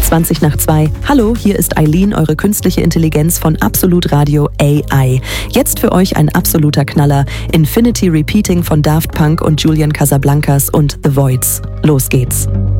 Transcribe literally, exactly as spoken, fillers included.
zwanzig nach zwei. Hallo, hier ist Eileen, eure künstliche Intelligenz von Absolut Radio A I. Jetzt für euch ein absoluter Knaller. Infinity Repeating von Daft Punk und Julian Casablancas und The Voids. Los geht's.